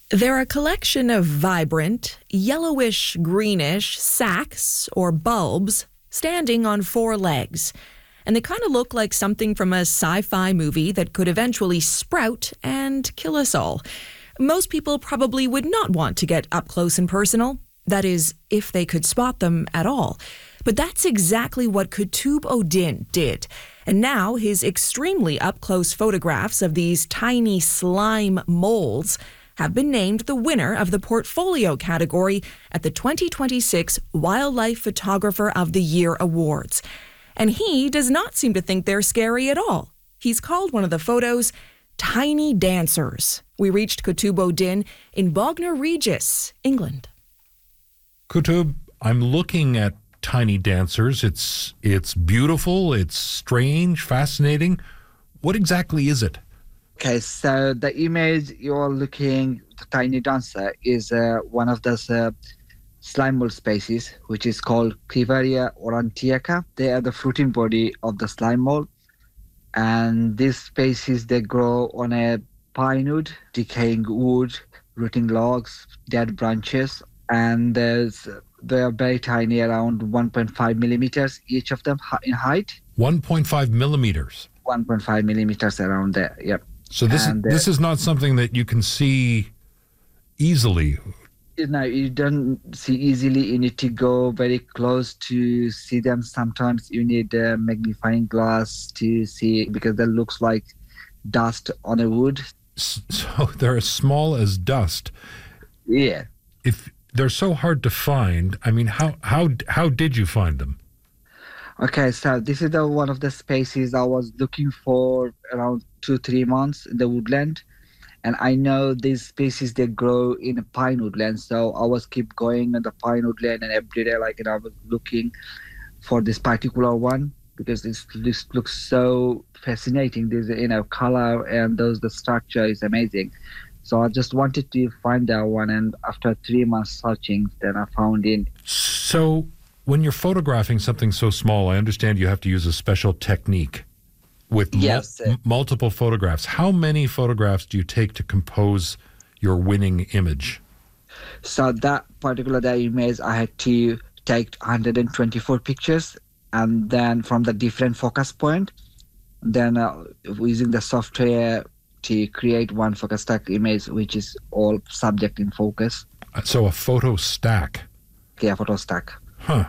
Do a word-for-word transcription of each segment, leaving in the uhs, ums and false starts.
They're a collection of vibrant, yellowish-greenish sacs or bulbs standing on four legs. And they kind of look like something from a sci-fi movie that could eventually sprout and kill us all. Most people probably would not want to get up close and personal. That is, if they could spot them at all. But that's exactly what Qutb-ud-Din did. And now his extremely up-close photographs of these tiny slime moles have been named the winner of the Portfolio category at the twenty twenty-six Wildlife Photographer of the Year Awards. And he does not seem to think they're scary at all. He's called one of the photos Tiny Dancers. We reached Qutb-ud-Din in Bognor Regis, England. Qutb, I'm looking at Tiny Dancers. It's it's beautiful, it's strange, fascinating. What exactly is it? Okay, so the image you're looking, the Tiny Dancer, is uh, one of those uh, slime mold species, which is called Clivaria aurantiaca. They are the fruiting body of the slime mold. And these species, they grow on a pine wood, decaying wood, rotting logs, dead branches. And there's, they are very tiny, around one point five millimeters, each of them in height. one point five millimeters? one point five millimeters around there, yep. So this, and, is, uh, this is not something that you can see easily? No, you don't see easily. You need to go very close to see them. Sometimes you need a magnifying glass to see, because that looks like dust on a wood. So they're as small as dust. Yeah. If they're so hard to find, I mean, how how how did you find them? Okay, so this is the one of the species I was looking for around two, three months in the woodland. And I know these species, they grow in a pine woodland. So I was keep going in the pine woodland, and every day, like, and I was looking for this particular one, because this, this looks so fascinating. This, you know, color and those, the structure is amazing. So I just wanted to find that one. And after three months searching, then I found it. So when you're photographing something so small, I understand you have to use a special technique with yes, mul- multiple photographs. How many photographs do you take to compose your winning image? So that particular that image, I had to take one hundred twenty-four pictures, and then from the different focus point, then uh, using the software to create one focus stack image, which is all subject in focus. So a photo stack. Yeah, photo stack. Huh.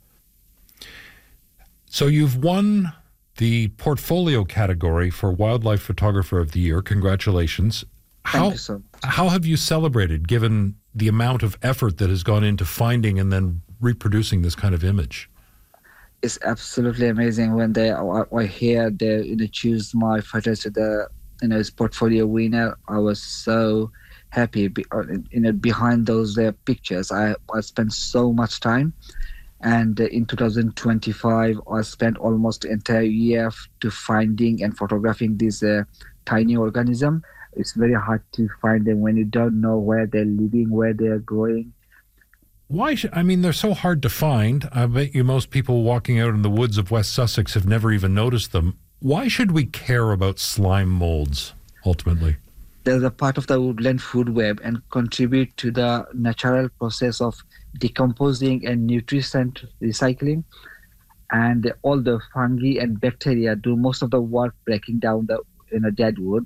So you've won the Portfolio category for Wildlife Photographer of the Year. Congratulations. How, Thank you so much. How have you celebrated, given the amount of effort that has gone into finding and then reproducing this kind of image? It's absolutely amazing when they I, I hear they you know, choose my photos to the you know Portfolio winner. I was so happy. Be, you know, behind those uh, pictures, I I spent so much time. And in two thousand twenty-five, I spent almost the entire year to finding and photographing this uh, tiny organism. It's very hard to find them when you don't know where they're living, where they're growing. Why should, I mean, they're so hard to find. I bet you most people walking out in the woods of West Sussex have never even noticed them. Why should we care about slime molds, ultimately? They're a part of the woodland food web and contribute to the natural process of decomposing and nutrient recycling. And all the fungi and bacteria do most of the work breaking down the you know, dead wood.